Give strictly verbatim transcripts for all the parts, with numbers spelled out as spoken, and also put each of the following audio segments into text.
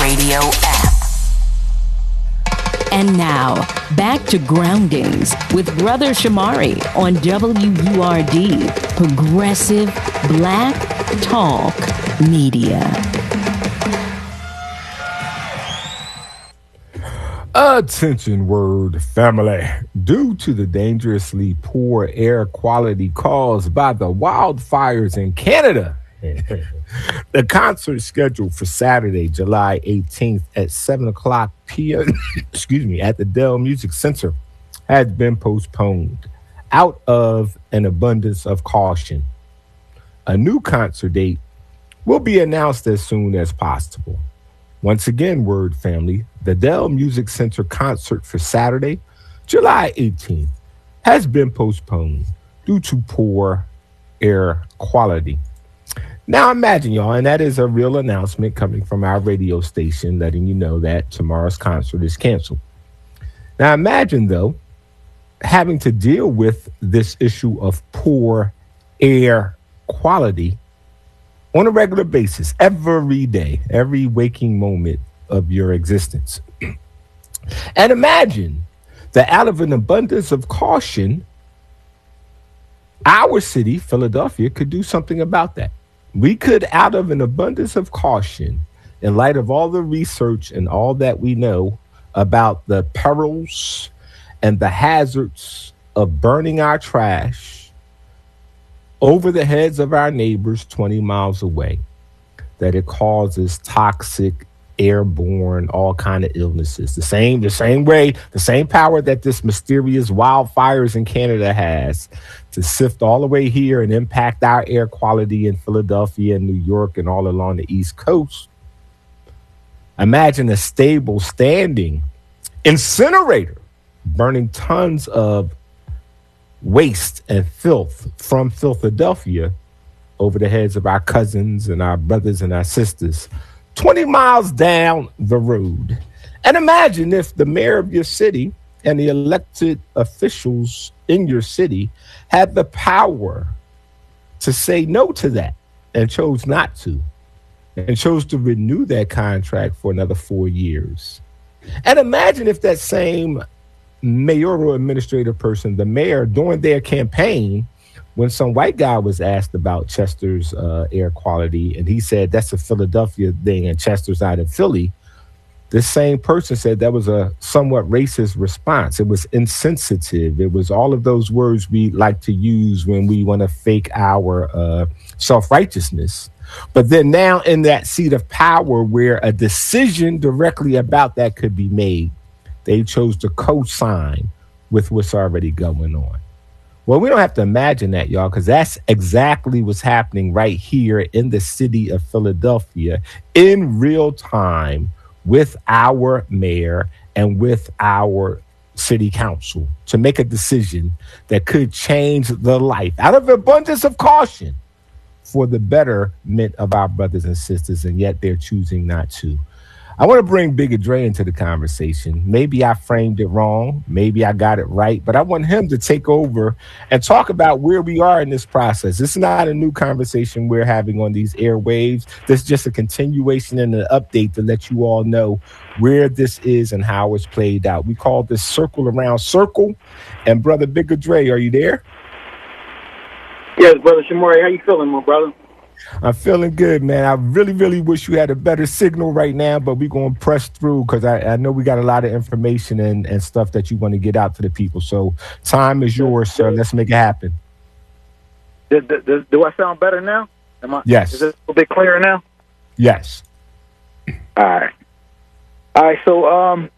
Radio app. And now, back to Groundings with Brother Shamari on W U R D, Progressive Black Talk Media. Attention, word family. Due to the dangerously poor air quality caused by the wildfires in Canada, the concert scheduled for Saturday, July eighteenth at seven o'clock p.m. excuse me, at the Dell Music Center has been postponed out of an abundance of caution. A new concert date will be announced as soon as possible. Once again, word family, the Dell Music Center concert for Saturday, July eighteenth, has been postponed due to poor air quality. Now imagine, y'all, and that is a real announcement coming from our radio station letting you know that tomorrow's concert is canceled. Now imagine, though, having to deal with this issue of poor air quality on a regular basis, every day, every waking moment of your existence. And imagine that out of an abundance of caution, our city, Philadelphia, could do something about that. We could, out of an abundance of caution, in light of all the research and all that we know about the perils and the hazards of burning our trash over the heads of our neighbors twenty miles away, that it causes toxic, airborne, all kind of illnesses. The same, the same way, the same power that this mysterious wildfires in Canada has to sift all the way here and impact our air quality in Philadelphia and New York and all along the East Coast. Imagine a stable, standing incinerator burning tons of waste and filth from Philadelphia over the heads of our cousins and our brothers and our sisters twenty miles down the road. And imagine if the mayor of your city and the elected officials in your city had the power to say no to that and chose not to, and chose to renew that contract for another four years. And imagine if that same mayoral administrative person, the mayor, during their campaign, when some white guy was asked about Chester's uh, air quality, and he said that's a Philadelphia thing and Chester's out in Philly, this same person said that was a somewhat racist response. It was insensitive. It was all of those words we like to use when we want to fake our uh, self-righteousness. But then now in that seat of power where a decision directly about that could be made, they chose to co-sign with what's already going on. Well, we don't have to imagine that, y'all, because that's exactly what's happening right here in the city of Philadelphia in real time with our mayor and with our city council to make a decision that could change the life out of abundance of caution for the betterment of our brothers and sisters, and yet they're choosing not to. I want to bring Bigger Dre into the conversation. Maybe I framed it wrong. Maybe I got it right. But I want him to take over and talk about where we are in this process. This is not a new conversation we're having on these airwaves. This is just a continuation and an update to let you all know where this is and how it's played out. We call this Circle Around Circle. And Brother Bigger Dre, are you there? Yes, Brother Shamari. How you feeling, my brother? I'm feeling good, man. I really, really wish you had a better signal right now, but we're going to press through because I, I know we got a lot of information and, and stuff that you want to get out to the people. So time is yours, sir. Let's make it happen. Do, do, do I sound better now? Am I, yes. Is it a little bit clearer now? Yes. All right. All right. So, um,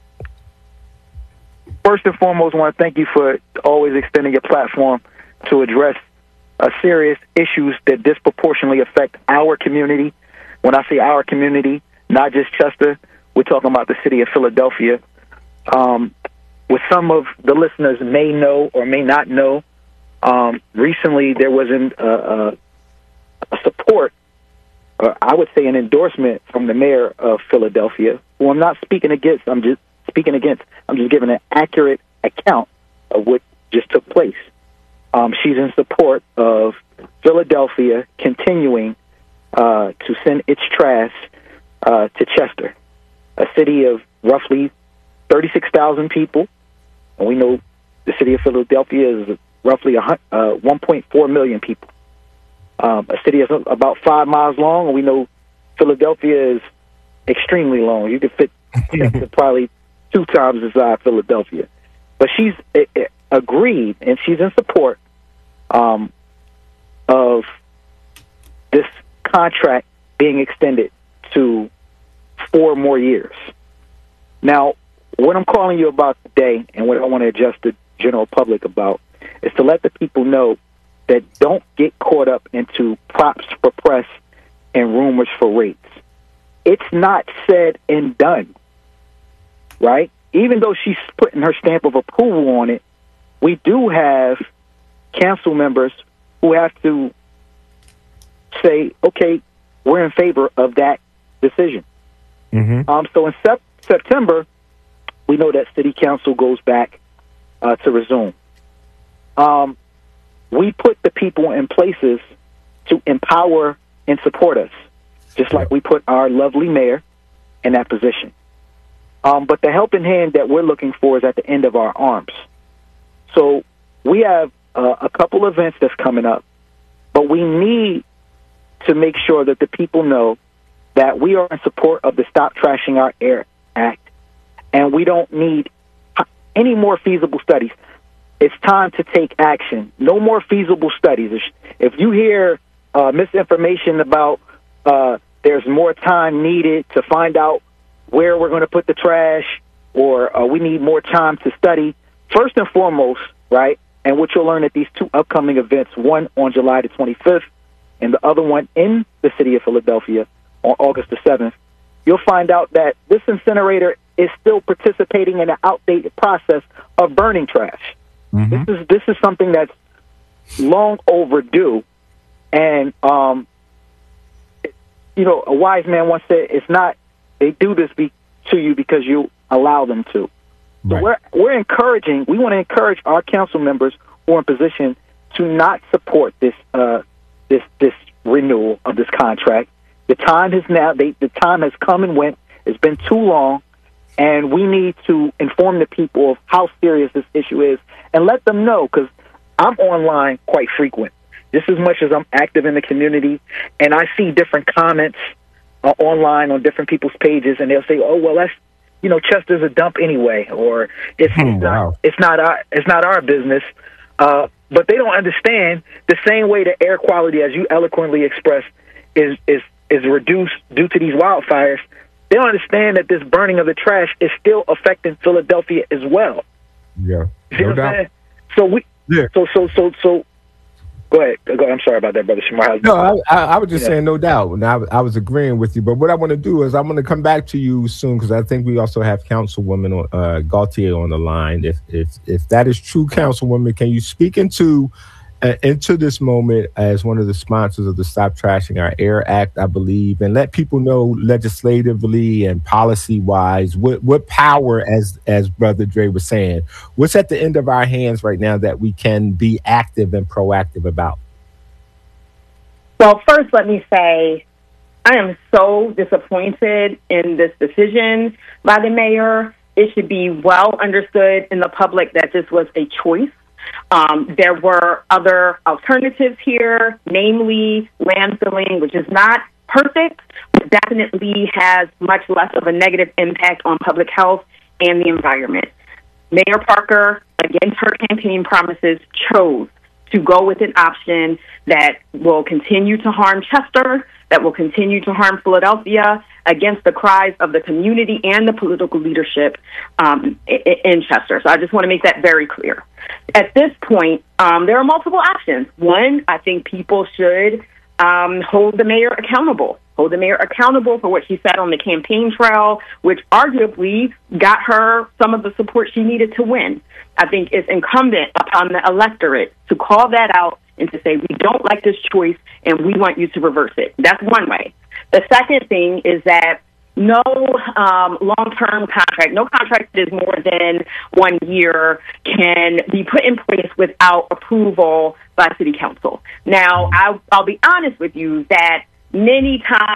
first and foremost, I want to thank you for always extending your platform to address Uh, serious issues that disproportionately affect our community. When I say our community, not just Chester, we're talking about the city of Philadelphia. Um, what some of the listeners may know or may not know, um, recently there was an, uh, uh, a support, or I would say an endorsement from the mayor of Philadelphia, who I'm not speaking against. I'm just speaking against. I'm just giving an accurate account of what just took place. Um, she's in support of Philadelphia continuing uh, to send its trash uh, to Chester. a city of roughly thirty-six thousand people, and we know the city of Philadelphia is roughly uh, one point four million people. Um, a city is about five miles long, and we know Philadelphia is extremely long. You could fit probably two times the size of Philadelphia. But she's uh, agreed, and she's in support um, of this contract being extended to four more years. Now, what I'm calling you about today, and what I want to address the general public about, is to let the people know that don't get caught up into props for press and rumors for rates. It's not said and done, right? Even though she's putting her stamp of approval on it, we do have council members who have to say, okay, we're in favor of that decision. Mm-hmm. Um, so in sep- September, we know that city council goes back uh, to resume. Um, we put the people in places to empower and support us, just like we put our lovely mayor in that position. Um, but the helping hand that we're looking for is at the end of our arms. So we have uh, a couple events that's coming up, but we need to make sure that the people know that we are in support of the Stop Trashing Our Air Act, and we don't need any more feasible studies. It's time to take action. No more feasible studies. If you hear uh, misinformation about uh, there's more time needed to find out where we're going to put the trash, or uh, we need more time to study, first and foremost, right, and what you'll learn at these two upcoming events, one on July the twenty-fifth and the other one in the city of Philadelphia on August the seventh, you'll find out that this incinerator is still participating in an outdated process of burning trash. Mm-hmm. This is this is something that's long overdue, and um, you know, a wise man once said, "It's not they do this be, to you because you allow them to." Right. So we're we're encouraging. We want to encourage our council members who are in position to not support this uh, this this renewal of this contract. The time has now. They, the time has come and went. It's been too long. And we need to inform the people of how serious this issue is and let them know, because I'm online quite frequent, just as much as I'm active in the community, and I see different comments uh, online on different people's pages, and they'll say, oh, well, that's, you know, Chester's a dump anyway, or it's, oh, it's, wow. not, it's, not, our, it's not our business. Uh, but they don't understand the same way the air quality, as you eloquently expressed, is, is, is reduced due to these wildfires. They don't understand that this burning of the trash is still affecting Philadelphia as well. Yeah, you know no doubt. So we, yeah. So so so so. Go ahead. Go ahead. I'm sorry about that, brother Shamar. No, I, I, I was just yeah. saying, no doubt, and I, I was agreeing with you. But what I want to do is I'm going to come back to you soon, because I think we also have Councilwoman uh, Gaultier on the line. If if if that is true, Councilwoman, can you speak into Uh, into this moment as one of the sponsors of the Stop Trashing Our Air Act, I believe, and let people know legislatively and policy-wise what, what power, as as Brother Dre was saying, what's at the end of our hands right now that we can be active and proactive about? Well, first, let me say I am so disappointed in this decision by the mayor. It should be well understood in the public that this was a choice. Um, there were other alternatives here, namely landfilling, which is not perfect, but definitely has much less of a negative impact on public health and the environment. Mayor Parker, against her campaign promises, chose to go with an option that will continue to harm Chester, that will continue to harm Philadelphia, against the cries of the community and the political leadership um, in Chester. So I just want to make that very clear. At this point, um, there are multiple options. One, I think people should um, hold the mayor accountable, hold the mayor accountable for what she said on the campaign trail, which arguably got her some of the support she needed to win. I think it's incumbent upon the electorate to call that out and to say, we don't like this choice and we want you to reverse it. That's one way. The second thing is that no um, long-term contract, no contract that is more than one year can be put in place without approval by City Council. Now, I'll, I'll be honest with you that many times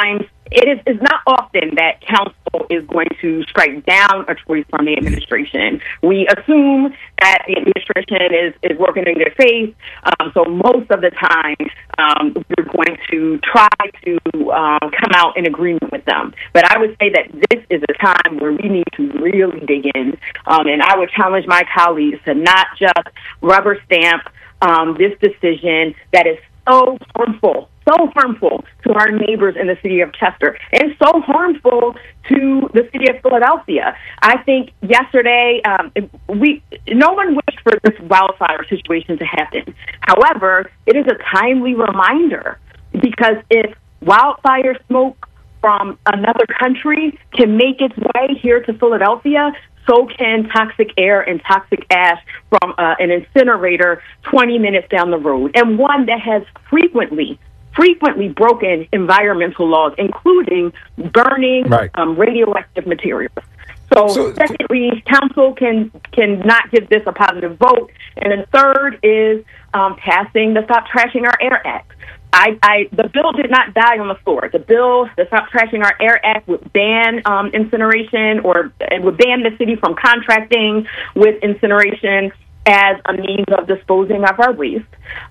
it is it's not often that council is going to strike down a choice from the administration. We assume that the administration is, is working in good faith, um, so most of the time um, we're going to try to um, come out in agreement with them. But I would say that this is a time where we need to really dig in, um, and I would challenge my colleagues to not just rubber stamp um, this decision that is so harmful, so harmful to our neighbors in the city of Chester, and so harmful to the city of Philadelphia. I think yesterday, um, we no one wished for this wildfire situation to happen. However, it is a timely reminder, because if wildfire smoke from another country can make its way here to Philadelphia, so can toxic air and toxic ash from uh, an incinerator twenty minutes down the road, and one that has frequently, frequently broken environmental laws, including burning right. um, radioactive materials. So, so secondly, council can can not give this a positive vote. And then third is um, passing the Stop Trashing Our Air Act. I, I, the bill did not die on the floor. The bill, the Stop Trashing Our Air Act, would ban um, incineration, or it would ban the city from contracting with incineration as a means of disposing of our waste.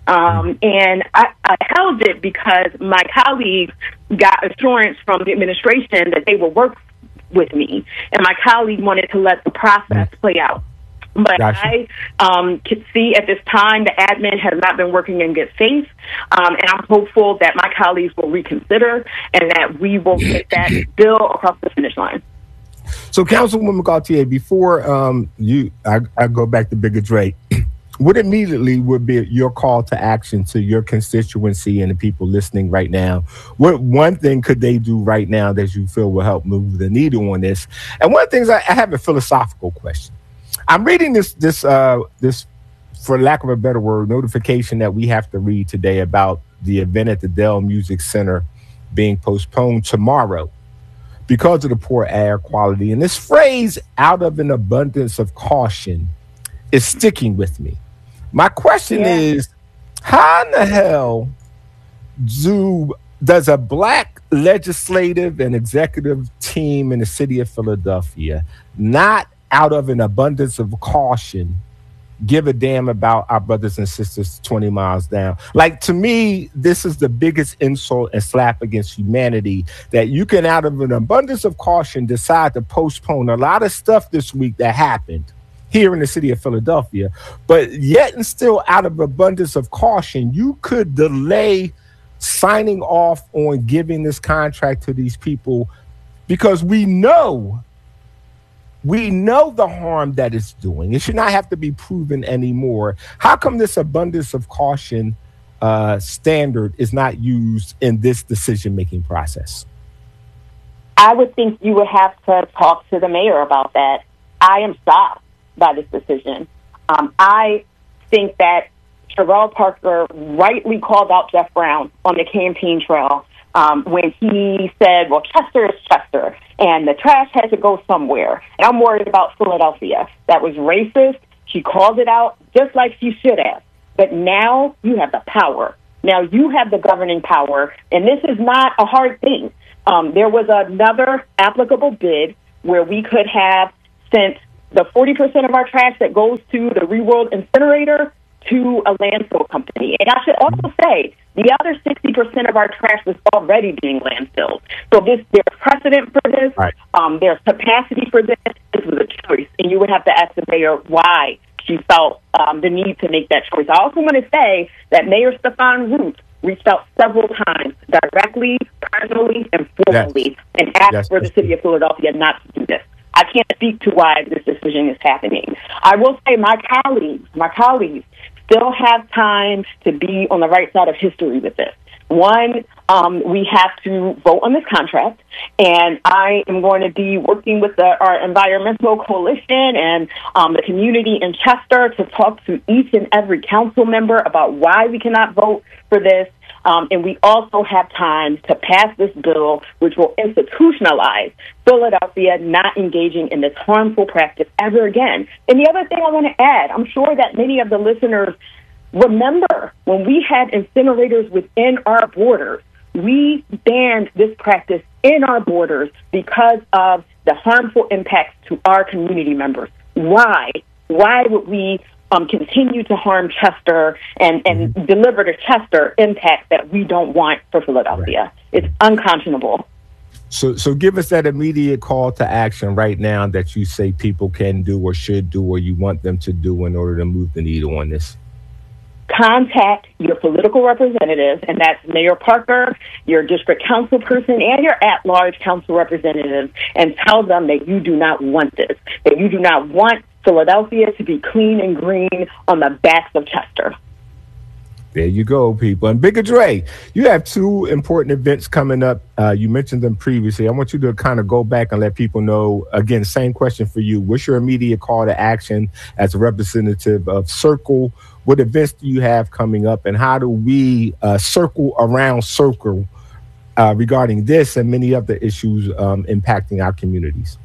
Um, and I, I held it because my colleagues got assurance from the administration that they will work with me, and my colleague wanted to let the process play out. But gotcha. I um, can see at this time the admin has not been working in good faith, um, and I'm hopeful that my colleagues will reconsider and that we will get that bill across the finish line. So, Councilwoman Gauthier, before um, you, I, I go back to Bigger Drake, what immediately would be your call to action to your constituency and the people listening right now? What one thing could they do right now that you feel will help move the needle on this? And one of the things, I, I have a philosophical question. I'm reading this, this, uh, this, for lack of a better word, notification that we have to read today about the event at the Dell Music Center being postponed tomorrow because of the poor air quality. And this phrase, out of an abundance of caution, is sticking with me. My question yeah. is, how in the hell do, does a black legislative and executive team in the city of Philadelphia not out of an abundance of caution give a damn about our brothers and sisters twenty miles down? Like, to me, this is the biggest insult and slap against humanity, that you can, out of an abundance of caution, decide to postpone a lot of stuff this week that happened here in the city of Philadelphia, but yet and still, out of abundance of caution, you could delay signing off on giving this contract to these people, because we know We know the harm that it's doing. It should not have to be proven anymore. How come this abundance of caution uh, standard is not used in this decision-making process? I would think you would have to talk to the mayor about that. I am shocked by this decision. Um, I think that Terrell Parker rightly called out Jeff Brown on the campaign trail Um, when he said, well, Chester is Chester, and the trash had to go somewhere. And I'm worried about Philadelphia. That was racist. She called it out just like she should have. But now you have the power. Now you have the governing power, and this is not a hard thing. Um, there was another applicable bid where we could have sent the forty percent of our trash that goes to the Reworld incinerator to a landfill company. And I should also say, the other sixty percent of our trash was already being landfilled. So this, there's precedent for this. Right. Um, there's capacity for this. This was a choice. And you would have to ask the mayor why she felt um, the need to make that choice. I also want to say that Mayor Stefan Root reached out several times, directly, personally, and formally, yes. and asked yes. for the city of Philadelphia not to do this. I can't speak to why this decision is happening. I will say my colleagues, my colleagues, still have time to be on the right side of history with this. One, um, we have to vote on this contract, and I am going to be working with the, our environmental coalition and um, the community in Chester to talk to each and every council member about why we cannot vote for this. Um, and we also have time to pass this bill, which will institutionalize Philadelphia not engaging in this harmful practice ever again. And the other thing I want to add, I'm sure that many of the listeners remember when we had incinerators within our borders. We banned this practice in our borders because of the harmful impacts to our community members. Why? Why would we um, continue to harm Chester and, and mm-hmm. deliver to Chester impacts that we don't want for Philadelphia? Right. It's unconscionable. So, so give us that immediate call to action right now that you say people can do or should do or you want them to do in order to move the needle on this. Contact your political representative, and that's Mayor Parker, your district council person, and your at-large council representative, and tell them that you do not want this, that you do not want Philadelphia to be clean and green on the backs of Chester. There you go, people. And Bigger Dre, you have two important events coming up. Uh, you mentioned them previously. I want you to kind of go back and let people know, again, same question for you. What's your immediate call to action as a representative of Circle? What events do you have coming up, and how do we uh, circle around Circle uh, regarding this and many other issues um, impacting our communities?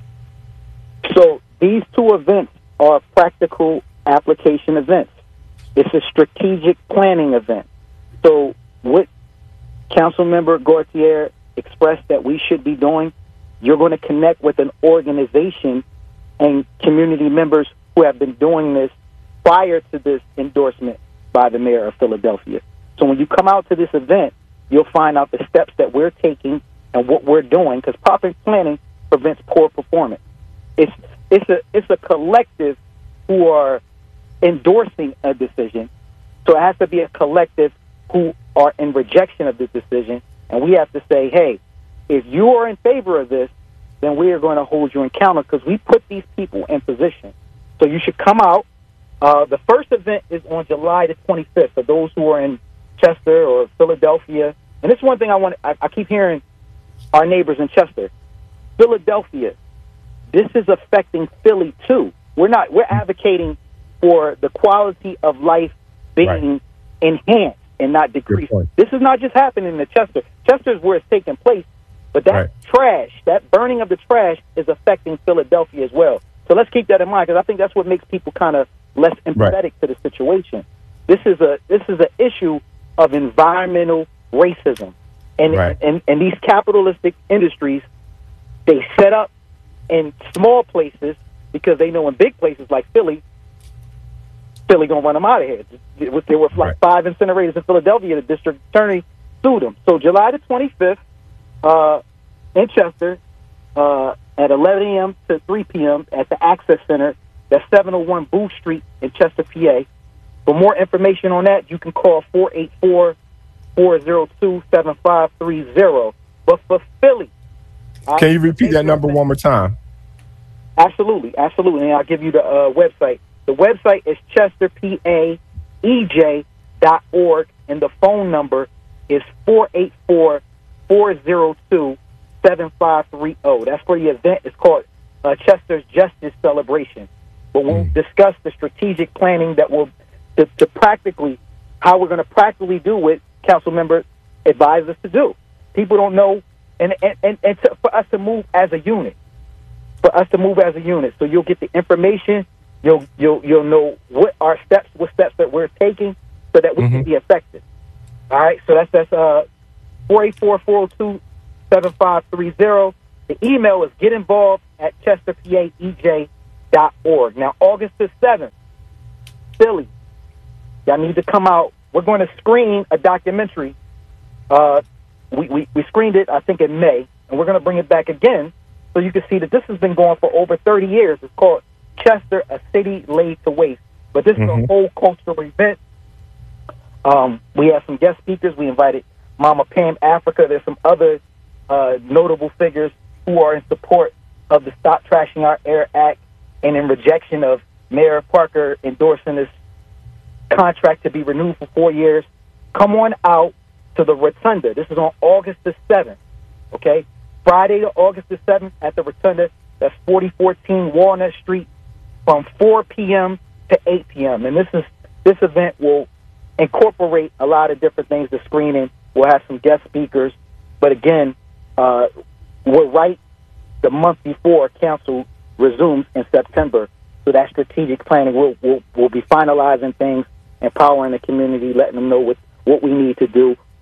So these two events are practical application events. It's a strategic planning event. So what Councilmember Gauthier expressed that we should be doing, you're going to connect with an organization and community members who have been doing this prior to this endorsement by the mayor of Philadelphia. So when you come out to this event, you'll find out the steps that we're taking and what we're doing, because proper planning prevents poor performance. It's it's a it's a collective who are endorsing a decision, so it has to be a collective who are in rejection of this decision, and we have to say, hey, if you are in favor of this, then we are going to hold you accountable because we put these people in position. So you should come out. Uh, the first event is on July the twenty-fifth for those who are in Chester or Philadelphia. And this is one thing I want. I, I keep hearing our neighbors in Chester, Philadelphia. This is affecting Philly too. We're not. We're advocating for the quality of life being right. enhanced and not decreased. This is not just happening in Chester. Chester is where it's taking place, but that right. trash, that burning of the trash, is affecting Philadelphia as well. So let's keep that in mind, because I think that's what makes people kind of less empathetic right. to the situation. This is a this is an issue of environmental racism, and, right. and and these capitalistic industries, they set up in small places because they know in big places like Philly, Philly gonna run them out of here. There were like right. five incinerators in Philadelphia. The district attorney sued them. So July the twenty-fifth uh, in Chester uh, at eleven a.m. to three p.m. at the Access Center. That's seven oh one Booth Street in Chester, P A. For more information on that, you can call four eight four, four oh two, seven five three oh. But for Philly, can you repeat that number one more time? Absolutely, absolutely. And I'll give you the uh, website. The website is chester p a e j dot org, and the phone number is four eight four, four oh two, seven five three oh. That's for the event. It's called uh, Chester's Justice Celebration. But we'll mm. discuss the strategic planning that will, to, to practically, how we're going to practically do what council members advise us to do. People don't know, and and, and, and to, for us to move as a unit, for us to move as a unit. So you'll get the information, you'll you'll you'll know what our steps, what steps that we're taking, so that we mm-hmm. can be effective. All right, so that's that's uh four eight four, four oh two, seven five three oh. The email is get involved at chester p a e j dot org. Now, August the seventh, Philly, y'all need to come out. We're going to screen a documentary. Uh, we, we, we screened it, I think, in May, and we're going to bring it back again so you can see that this has been going for over thirty years. It's called Chester, A City Laid to Waste. But this mm-hmm. is a whole cultural event. Um, we have some guest speakers. We invited Mama Pam Africa. There's some other uh, notable figures who are in support of the Stop Trashing Our Air Act and in rejection of Mayor Parker endorsing this contract to be renewed for four years. Come on out to the Rotunda. This is on August the seventh, okay? Friday, August the seventh at the Rotunda. That's forty fourteen Walnut Street from four p.m. to eight p.m. And this is this event will incorporate a lot of different things. The screening, we'll have some guest speakers. But again, uh, we're right the month before council resumes in September. So that strategic planning, we'll, we'll, we'll be finalizing things, empowering the community, letting them know what, what we need to do.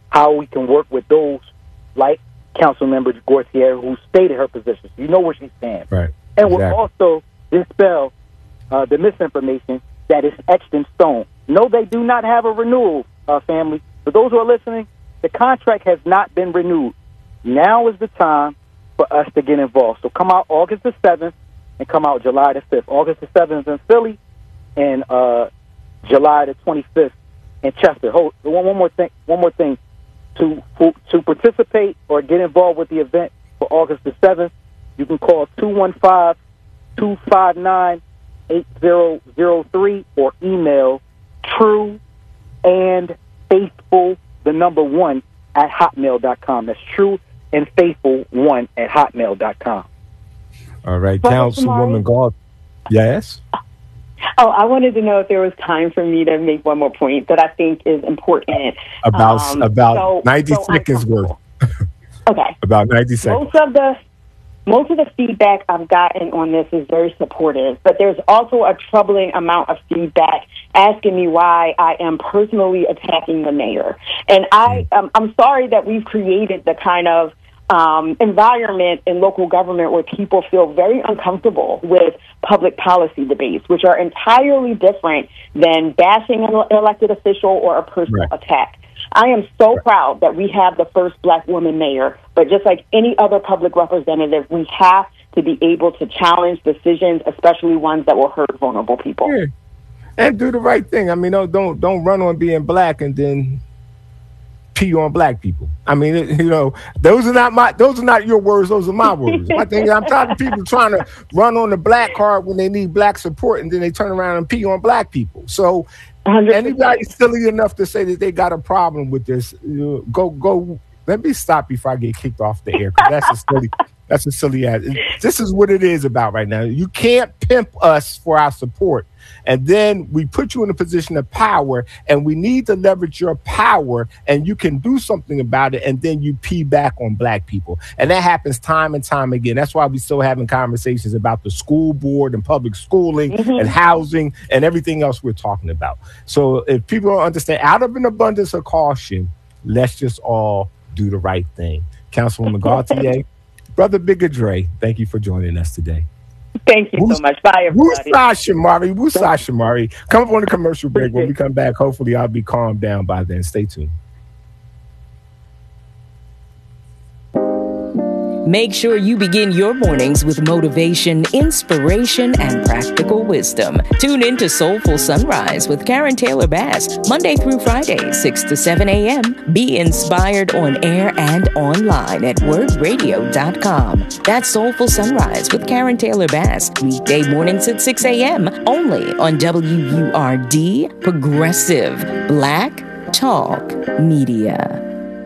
how we can work with those like Councilmember Gauthier, who stated her position. You know where she stands. Right. And exactly. will also dispel uh, the misinformation that is etched in stone. No, they do not have a renewal, uh, family. For those who are listening, the contract has not been renewed. Now is the time for us to get involved. So come out August the seventh and come out July the fifth. August the seventh in Philly and uh, July the twenty-fifth in Chester. Hold, one, one more thing. One more thing. To to participate or get involved with the event for August the seventh, you can call two one five, two five nine, eight zero zero three or email true and faithful, the number one, at hotmail dot com. That's true and faithful one at hotmail dot com. All right, Councilwoman Gault. Yes? Oh, I wanted to know if there was time for me to make one more point that I think is important. About um, about so, ninety so seconds worth. Okay. About ninety seconds. Most of the most of the feedback I've gotten on this is very supportive, but there's also a troubling amount of feedback asking me why I am personally attacking the mayor. And I, um, I'm sorry that we've created the kind of Um, environment in local government where people feel very uncomfortable with public policy debates, which are entirely different than bashing an elected official or a personal right. attack. I am so right. proud that we have the first black woman mayor, but just like any other public representative, we have to be able to challenge decisions, especially ones that will hurt vulnerable people. Yeah. And do the right thing. I mean, don't don't, don't run on being black and then pee on black people. I mean, you know, those are not my, those are not your words. Those are my words. My thing is, I'm tired of people trying to run on the black card when they need black support, and then they turn around and pee on black people. So, one hundred percent. Anybody silly enough to say that they got a problem with this, you know, go go. Let me stop before I get kicked off the air, because that's a silly. That's a silly ass. This is what it is about right now. You can't pimp us for our support. And then we put you in a position of power, and we need to leverage your power, and you can do something about it, and then you pee back on black people. And that happens time and time again. That's why we still having conversations about the school board and public schooling mm-hmm. and housing and everything else we're talking about. So if people don't understand, out of an abundance of caution, let's just all do the right thing. Councilwoman Gauthier, Brother Bigger Dre, thank you for joining us today. Thank you so much. Bye, everybody. Woosah Shamari, Woosah Shamari. Come up on the commercial break. When we come back, hopefully I'll be calmed down by then. Stay tuned. Make sure you begin your mornings with motivation, inspiration, and practical wisdom. Tune in to Soulful Sunrise with Karen Taylor Bass, Monday through Friday, six to seven a.m. Be inspired on air and online at word radio dot com. That's Soulful Sunrise with Karen Taylor Bass, weekday mornings at six a.m. only on W U R D, Progressive Black Talk Media.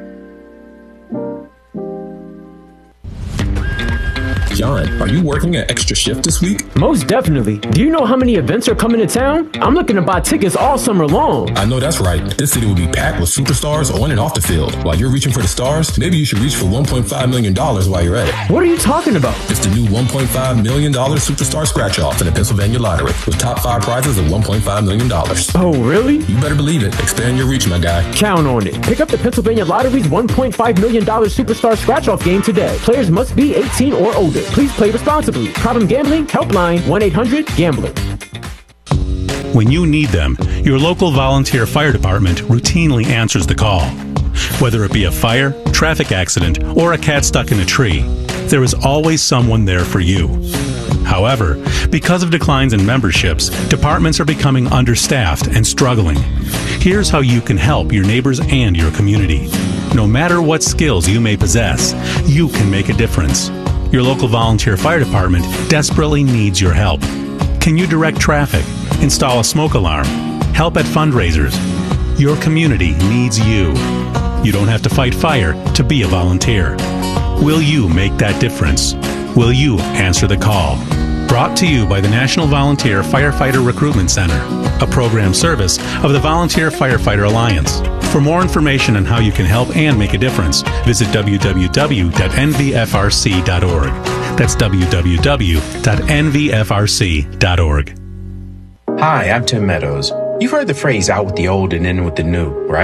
John, are you working an extra shift this week? Most definitely. Do you know how many events are coming to town? I'm looking to buy tickets all summer long. I know that's right. This city will be packed with superstars on and off the field. While you're reaching for the stars, maybe you should reach for one point five million dollars while you're at it. What are you talking about? It's the new one point five million dollars Superstar Scratch-Off in the Pennsylvania Lottery with top five prizes of one point five million dollars. Oh, really? You better believe it. Expand your reach, my guy. Count on it. Pick up the Pennsylvania Lottery's one point five million dollars Superstar Scratch-Off game today. Players must be eighteen or older. Please play responsibly. Problem gambling? Helpline one eight hundred gambler. When you need them, your local volunteer fire department routinely answers the call. Whether it be a fire, traffic accident, or a cat stuck in a tree, there is always someone there for you. However, because of declines in memberships, departments are becoming understaffed and struggling. Here's how you can help your neighbors and your community. No matter what skills you may possess, you can make a difference. Your local volunteer fire department desperately needs your help. Can you direct traffic, install a smoke alarm, help at fundraisers? Your community needs you. You don't have to fight fire to be a volunteer. Will you make that difference? Will you answer the call? Brought to you by the National Volunteer Firefighter Recruitment Center, a program service of the Volunteer Firefighter Alliance. For more information on how you can help and make a difference, visit w w w dot n v f r c dot org. That's w w w dot n v f r c dot org. Hi, I'm Tim Meadows. You've heard the phrase out with the old and in with the new, right?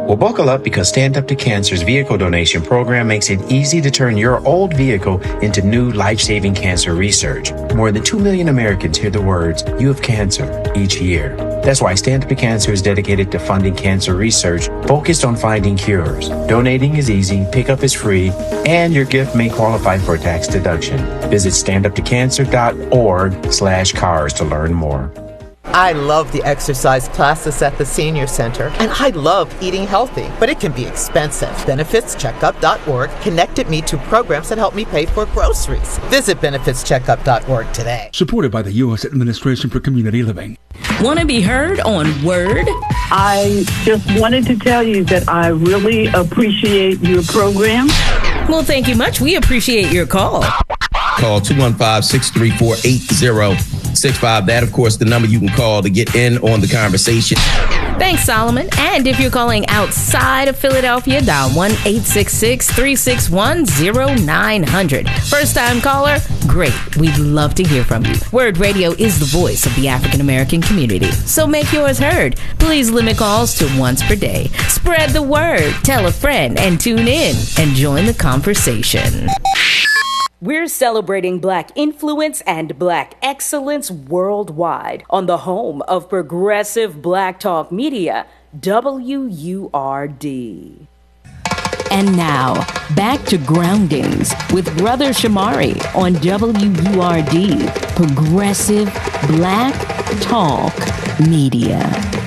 Well, buckle up because Stand Up to Cancer's vehicle donation program makes it easy to turn your old vehicle into new life-saving cancer research. More than two million Americans hear the words, "You have cancer," each year. That's why Stand Up to Cancer is dedicated to funding cancer research focused on finding cures. Donating is easy, pickup is free, and your gift may qualify for a tax deduction. Visit standuptocancer.org slash cars to learn more. I love the exercise classes at the Senior Center, and I love eating healthy, but it can be expensive. benefits checkup dot org connected me to programs that help me pay for groceries. Visit benefits checkup dot org today. Supported by the U S Administration for Community Living. Want to be heard on Word? I just wanted to tell you that I really appreciate your program. Well, thank you much. We appreciate your call. Call two one five, six three four, eight zero six five. That, of course, the number you can call to get in on the conversation. Thanks, Solomon. And if you're calling outside of Philadelphia, dial one eight six six, three six one, zero nine zero zero. First-time caller? Great. We'd love to hear from you. Word Radio is the voice of the African American community. So make yours heard. Please limit calls to once per day. Spread the word. Tell a friend and tune in and join the conversation. We're celebrating Black influence and Black excellence worldwide on the home of progressive Black talk media, W U R D. And now, back to Groundings with Brother Shamari on W U R D, Progressive Black Talk Media.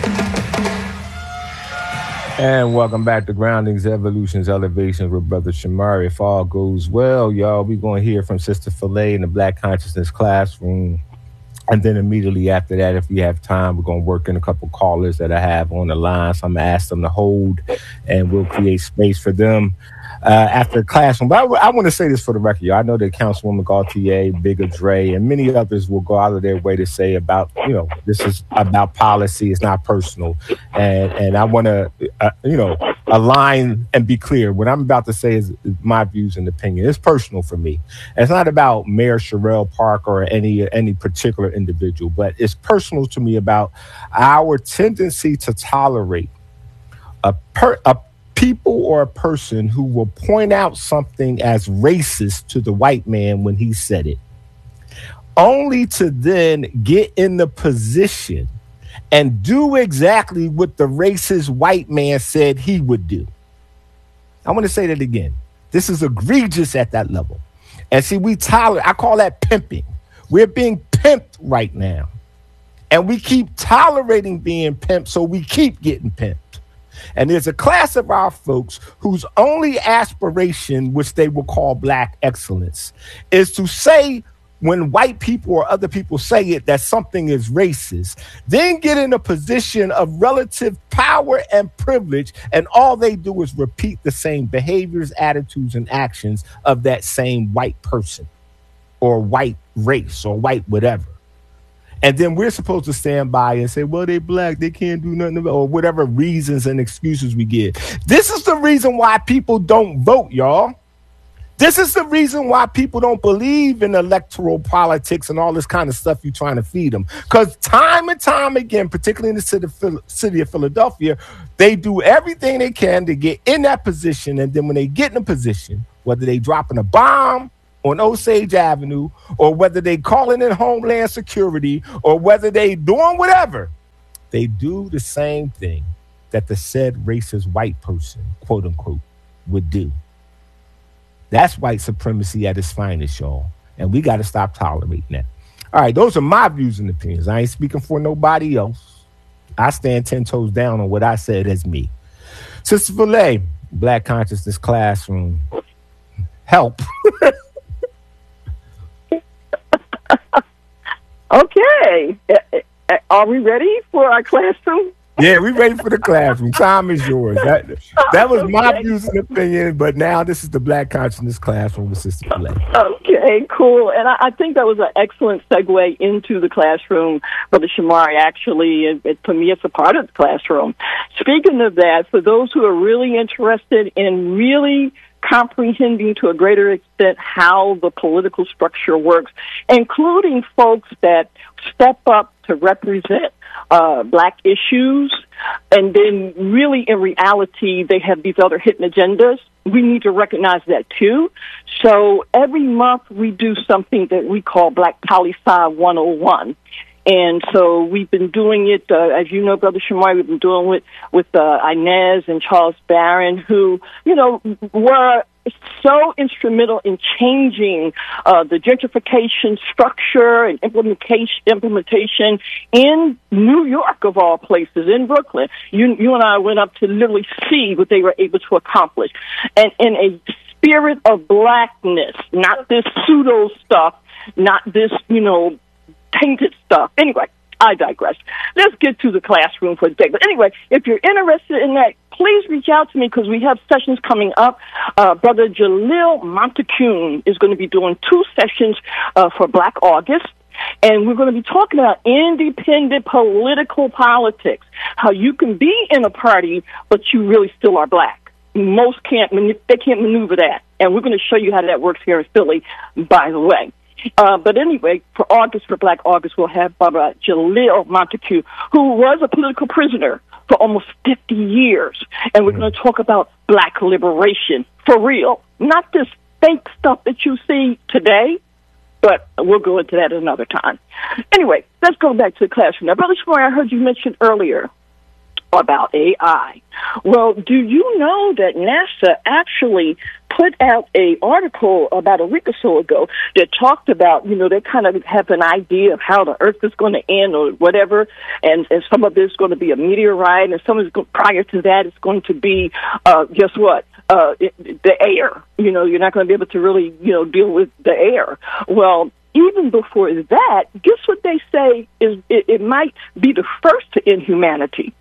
And welcome back to Groundings, Evolutions, Elevations with Brother Shamari. If all goes well, y'all, we're going to hear from Sister Filet in the Black Consciousness Classroom. And then immediately after that, if we have time, we're going to work in a couple callers that I have on the line. So I'm going to ask them to hold, and we'll create space for them uh, after the classroom. But I, w- I want to say this for the record, y'all. I know that Councilwoman Gaultier, Bigger Dre, and many others will go out of their way to say about, you know, this is about policy. It's not personal. And and I want to, uh, you know, align and be clear. What I'm about to say is my views and opinion. It's personal for me. It's not about Mayor Sherrell Parker or any any particular individual, but it's personal to me about our tendency to tolerate a per, a people or a person who will point out something as racist to the white man when he said it, only to then get in the position and do exactly what the racist white man said he would do. I want to say that again. This is egregious at that level. And see, we tolerate, I call that pimping. We're being pimped right now. And we keep tolerating being pimped, so we keep getting pimped. And there's a class of our folks whose only aspiration, which they will call Black excellence, is to say when white people or other people say it, that something is racist, then get in a position of relative power and privilege, and all they do is repeat the same behaviors, attitudes, and actions of that same white person or white race or white whatever. And then we're supposed to stand by and say, well, they Black, they can't do nothing about, or whatever reasons and excuses we give. This is the reason why people don't vote, y'all. This is the reason why people don't believe in electoral politics and all this kind of stuff you're trying to feed them. Because time and time again, particularly in the city of, city of Philadelphia, they do everything they can to get in that position. And then when they get in a position, whether they dropping a bomb on Osage Avenue, or whether they calling in Homeland Security, or whether they doing whatever, they do the same thing that the said racist white person, quote unquote, would do. That's white supremacy at its finest, y'all. And we got to stop tolerating that. All right, those are my views and opinions. I ain't speaking for nobody else. I stand ten toes down on what I said as me. Sister Filet, Black Consciousness Classroom. Help. Okay. Are we ready for our classroom? Yeah, we ready for the classroom. Time is yours. That that was my okay. views and opinion, but now this is the Black Consciousness Classroom with Sister Filet. Okay, cool. And I, I think that was an excellent segue into the classroom, Brother Shamari. Actually, it, it, for me, it's a part of the classroom. Speaking of that, for those who are really interested in really comprehending to a greater extent how the political structure works, including folks that step up to represent uh, Black issues, And then really in reality, they have these other hidden agendas. We need to recognize that too. So every month we do something that we call Black Poli-Sci one oh one. And so we've been doing it, uh, as you know, Brother Shamari, we've been doing it with uh, Inez and Charles Barron, who, you know, were so instrumental in changing uh, the gentrification structure and implementation implementation in New York, of all places, in Brooklyn. You, you and I went up to literally see what they were able to accomplish. And in a spirit of blackness, not this pseudo stuff, not this, you know, tainted stuff. Anyway, I digress. Let's get to the classroom for a day. But anyway, if you're interested in that, please reach out to me because we have sessions coming up. Uh, Brother Jalil Montecune is going to be doing two sessions uh, for Black August. And we're going to be talking about independent political politics, how you can be in a party, but you really still are black. Most can't, they can't maneuver that. And we're going to show you how that works here in Philly, by the way. Uh, but anyway, for August, for Black August, we'll have Barbara Jalil Montecune, who was a political prisoner for almost fifty years. And we're going to talk about black liberation, for real. Not this fake stuff that you see today, but we'll go into that another time. Anyway, let's go back to the classroom. Now, Brother Shmore, I heard you mention earlier about A I. Well, do you know that NASA actually put out a article about a week or so ago that talked about, you know, they kind of have an idea of how the Earth is going to end or whatever, and, and some of it's going to be a meteorite, and some of it's, prior to that it's going to be, uh, guess what, uh, it, the air. You know, you're not going to be able to really, you know, deal with the air. Well, even before that, guess what they say is it, it might be the first to end humanity.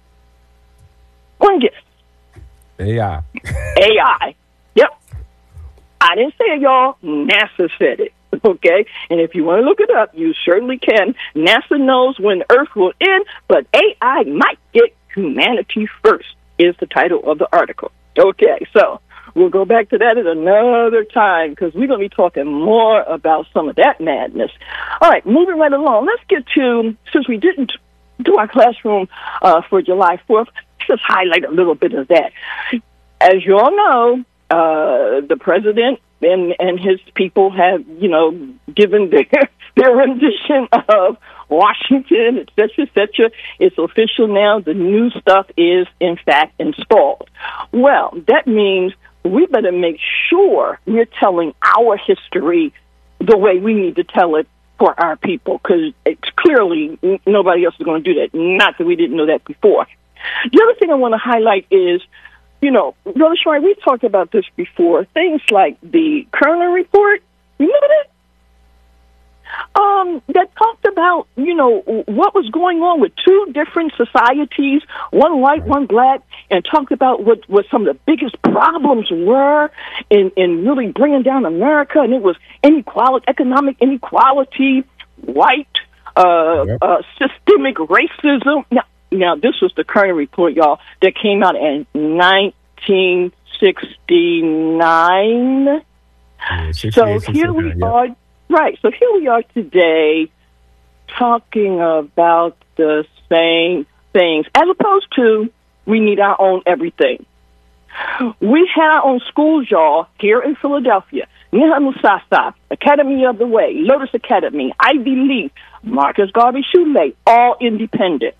One guess. A I. A I. Yep. I didn't say it, y'all. NASA said it. Okay? And if you want to look it up, you certainly can. NASA knows when Earth will end, but A I might get humanity first, is the title of the article. Okay, so we'll go back to that at another time because we're going to be talking more about some of that madness. All right, moving right along. Let's get to, since we didn't do our classroom uh, for July fourth, just highlight a little bit of that. As you all know, uh, the president and, and his people have, you know, given their, their rendition of Washington, et cetera, et cetera. It's official now. The new stuff is, in fact, installed. Well, that means we better make sure we're telling our history the way we need to tell it for our people, because it's clearly nobody else is going to do that. Not that we didn't know that before. The other thing I want to highlight is, you know, Brother Shari, we talked about this before. Things like the Kerner report, remember that? Um, that talked about, you know, what was going on with two different societies, one white, one black, and talked about what, what some of the biggest problems were in, in really bringing down America, and it was inequality, economic inequality, white, uh, yep. uh, systemic racism. Now, Now, this was the Kerner report, y'all, that came out in nineteen sixty-nine. Yeah, so here we yeah. are, right, so here we are today talking about the same things, as opposed to we need our own everything. We have our own schools, y'all, here in Philadelphia. Neha Musasa, Academy of the Way, Lotus Academy, Ivy League, Marcus Garvey Shule, all independent.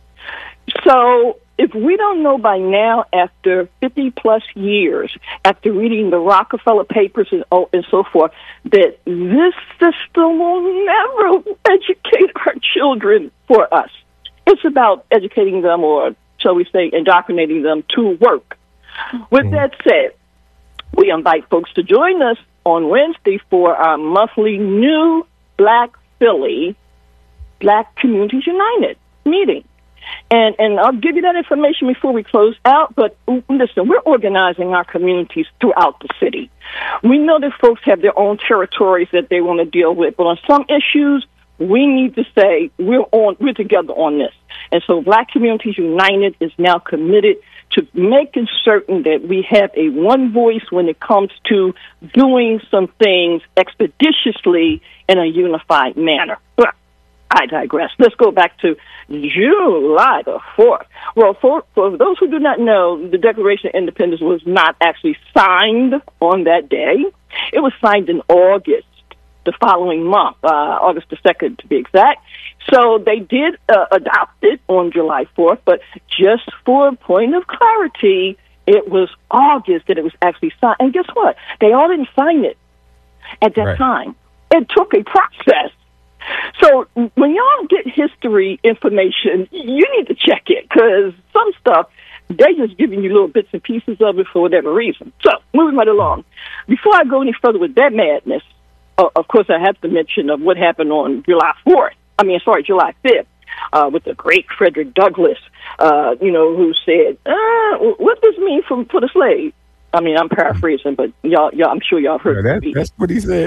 So if we don't know by now, after fifty plus years, after reading the Rockefeller papers and, oh, and so forth, that this system will never educate our children for us. It's about educating them, or shall we say, indoctrinating them to work. With mm-hmm. that said, we invite folks to join us on Wednesday for our monthly New Black Philly Black Communities United meeting. And and I'll give you that information before we close out, but listen, we're organizing our communities throughout the city. We know that folks have their own territories that they want to deal with, but on some issues, we need to say we're on, we're together on this. And so Black Communities United is now committed to making certain that we have a one voice when it comes to doing some things expeditiously in a unified manner. I digress. Let's go back to July the fourth. Well, for, for those who do not know, the Declaration of Independence was not actually signed on that day. It was signed in August, the following month, uh, August the second to be exact. So they did uh, adopt it on July fourth, but just for a point of clarity, it was August that it was actually signed. And guess what? They all didn't sign it at that right. time. It took a process. So when y'all get history information, you need to check it, because some stuff, they're just giving you little bits and pieces of it for whatever reason. So moving right along. Before I go any further with that madness, uh, of course I have to mention of what happened on July fourth. I mean, sorry, July fifth, uh, with the great Frederick Douglass, uh, you know, who said, uh, what does this mean for, for the slave? I mean, I'm paraphrasing, but y'all, y'all I'm sure y'all heard yeah, that, That's what he said.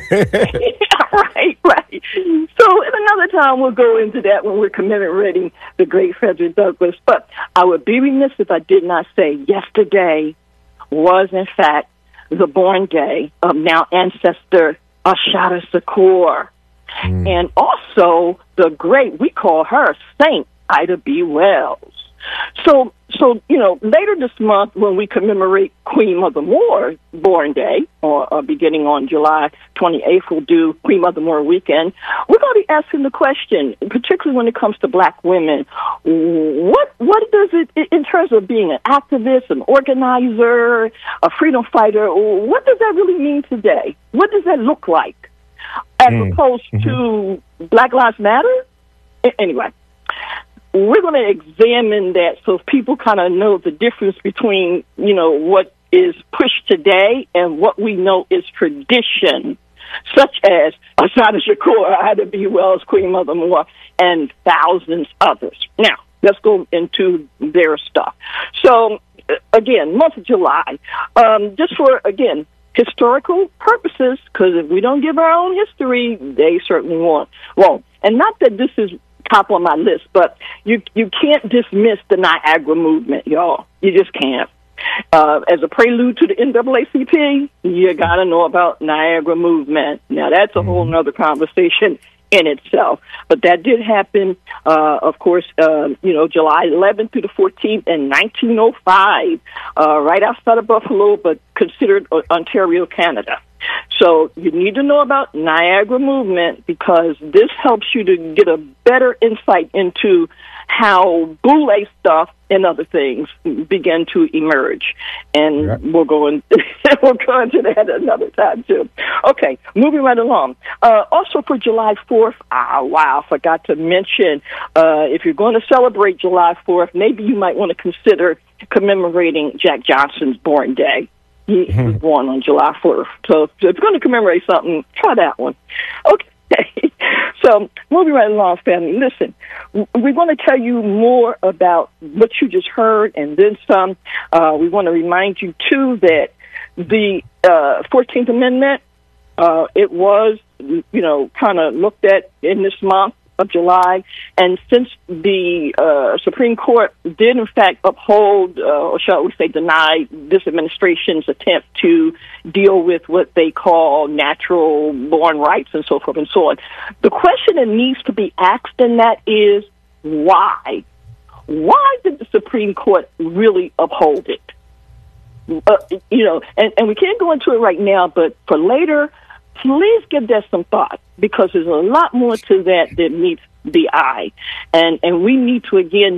Right, right. So at another time, we'll go into that when we're commemorating the great Frederick Douglass. But I would be remiss if I did not say yesterday was, in fact, the born day of now ancestor Ashada Shakur. Mm. And also the great, we call her Saint Ida B. Wells. So, so you know, later this month when we commemorate Queen Mother Moore born day, or uh, beginning on July twenty-eighth, we'll do Queen Mother Moore weekend. We're going to be asking the question, particularly when it comes to black women, what what does it, in terms of being an activist, an organizer, a freedom fighter, what does that really mean today? What does that look like? As mm. opposed mm-hmm. to Black Lives Matter? A- anyway. We're going to examine that so people kind of know the difference between, you know, what is pushed today and what we know is tradition, such as Ashada Shakur, Ida B. Wells, Queen Mother Moore, and thousands others. Now, let's go into their stuff. So, again, month of July, um, just for, again, historical purposes, because if we don't give our own history, they certainly won't. won't. And not that this is top on my list, but you you can't dismiss the Niagara movement, y'all. You just can't. Uh, as a prelude to the N double A C P, you got to know about Niagara movement. Now, that's a whole nother conversation in itself. But that did happen, uh, of course, uh, you know, July eleventh through the fourteenth in nineteen oh five, uh, right outside of Buffalo, but considered uh, Ontario, Canada. So you need to know about Niagara movement, because this helps you to get a better insight into how Boule stuff and other things began to emerge. And yeah. we'll go in, we'll go into that another time too. Okay, moving right along. Uh, also for July fourth, ah, wow, I forgot to mention, uh, if you're going to celebrate July fourth, maybe you might want to consider commemorating Jack Johnson's born day. He was born on July fourth. So if you're going to commemorate something, try that one. Okay. So moving right along, family. Listen, we want to tell you more about what you just heard and then some. Uh, we want to remind you, too, that the uh, fourteenth Amendment, uh, it was, you know, kind of looked at in this month of July, and since the uh, Supreme Court did in fact uphold, uh, or shall we say deny, this administration's attempt to deal with what they call natural born rights and so forth and so on, the question that needs to be asked in that is why? Why did the Supreme Court really uphold it? Uh, you know, and, and we can't go into it right now, but for later, please give that some thought, because there's a lot more to that that meets the eye. And and we need to, again,